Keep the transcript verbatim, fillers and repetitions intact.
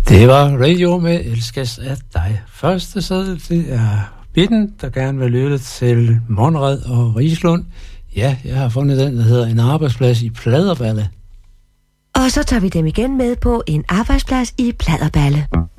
Det var Radio med Elskes af dig. Første sæde, det er Bitten, der gerne vil lytte til Monrad og Rislund. Ja, jeg har fundet den, der hedder En arbejdsplads i Pladerballe. Og så tager vi dem igen med på En arbejdsplads i Pladerballe.